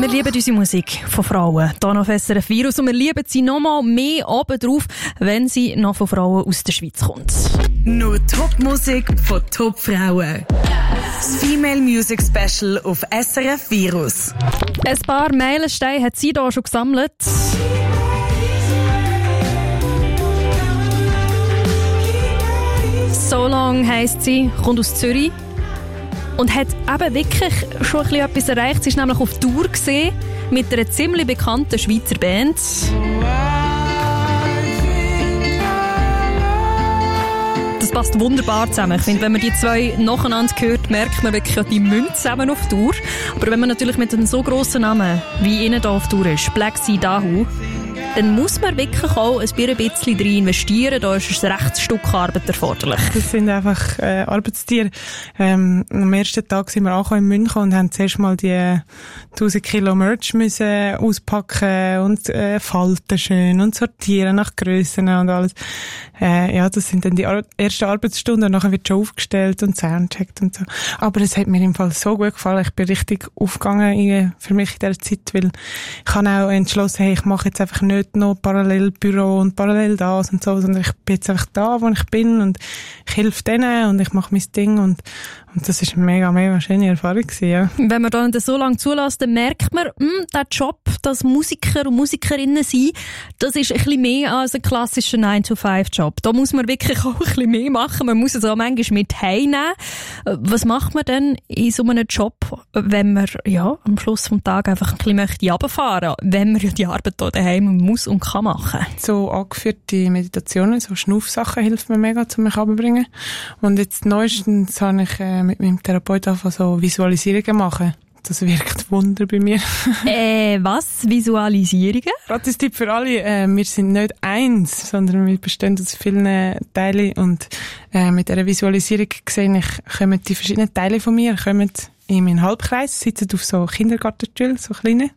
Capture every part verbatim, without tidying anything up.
Wir lieben unsere Musik von Frauen hier noch auf S R F Virus und wir lieben sie noch mal mehr obendrauf, wenn sie noch von Frauen aus der Schweiz kommt. Nur Top-Musik von Top-Frauen. Das Female Music Special auf S R F Virus. Ein paar Meilensteine hat sie hier schon gesammelt. So Long heisst sie, kommt aus Zürich und hat eben wirklich schon ein bisschen etwas erreicht. Sie ist nämlich auf Tour gesehen mit einer ziemlich bekannten Schweizer Band. Das passt wunderbar zusammen. Ich finde, wenn man die zwei nacheinander hört, merkt man wirklich, die müssen zusammen auf Tour. Aber wenn man natürlich mit einem so grossen Namen wie ihnen hier auf Tour ist, Black Sea Dahu, dann muss man wirklich auch ein bisschen rein investieren. Da ist ein rechtes Stück Arbeit erforderlich. Das sind einfach äh, Arbeitstiere. Ähm, am ersten Tag sind wir angekommen in München und haben zuerst mal die tausend Kilo Merch müssen auspacken und äh, falten schön und sortieren nach Grössen und alles. Äh, ja, das sind dann die Ar- ersten Arbeitsstunden und nachher wird schon aufgestellt und soundcheckt und so. Aber es hat mir im Fall so gut gefallen. Ich bin richtig aufgegangen in, für mich in dieser Zeit, weil ich habe auch entschlossen, hey, ich mache jetzt einfach nicht noch parallel Büro und parallel das und so, sondern ich bin jetzt einfach da, wo ich bin und ich helfe denen und ich mache mein Ding und, und das ist eine mega, mega schöne Erfahrung gewesen, ja. Wenn man dann so lange zulässt, dann merkt man, mh, der Job, das Musiker und Musikerinnen sein, das ist ein bisschen mehr als ein klassischer nine to five Job. Da muss man wirklich auch ein bisschen mehr machen. Man muss es auch manchmal mit heimnehmen. Was macht man denn in so einem Job, wenn man ja am Schluss vom Tag einfach ein bisschen möchte runterfahren, wenn man ja die Arbeit hier daheim muss und kann machen? So angeführte Meditationen, so Schnuffsachen hilft mir mega, um mich runterzubringen. Und jetzt neuestens habe ich äh, mit meinem Therapeut angefangen, so Visualisierungen machen. Das wirkt Wunder bei mir. äh, was? Visualisierungen? Gratis Tipp für alle. Äh, wir sind nicht eins, sondern wir bestehen aus vielen Teilen. Und äh, mit dieser Visualisierung sehe ich, kommen die verschiedenen Teile von mir, kommen in meinen Halbkreis, sitzen auf so Kindergartenstühlen, so kleine.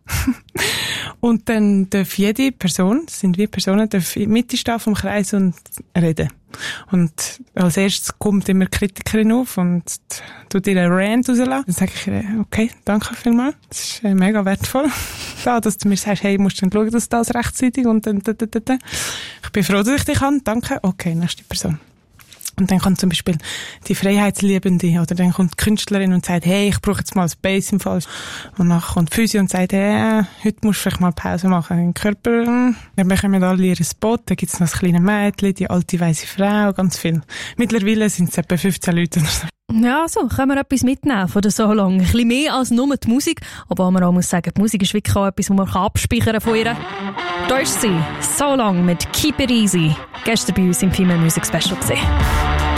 Und dann darf jede Person, das sind wie Personen, darf in der Mitte stehen vom Kreis und reden. Und als erstes kommt immer die Kritikerin auf und tut ihr einen Rant rauslassen. Dann sage ich, okay, danke vielmals. Das ist äh, mega wertvoll. Da, dass du mir sagst, hey, musst du dann schauen, dass das rechtzeitig und dann, da, da, da, da. Ich bin froh, dass ich dich kann. Danke. Okay, nächste Person. Und dann kommt zum Beispiel die Freiheitsliebende oder dann kommt die Künstlerin und sagt, hey, ich brauche jetzt mal das Bass im Fall. Und dann kommt die Physio und sagt, hey, heute musst du vielleicht mal Pause machen im Körper. Dann bekommen alle ihren Spot, da gibt es noch das kleine Mädchen, die alte weisse Frau, ganz viel. Mittlerweile sind es etwa fünfzehn Leute oder so. Ja, so können wir etwas mitnehmen von der So Long. Ein bisschen mehr als nur die Musik. Obwohl man auch muss sagen, die Musik ist wirklich auch etwas, was man abspeichern von ihr. Da ist sie, So Long mit Keep It Easy. Gestern bei uns im Female Music Special gesehen.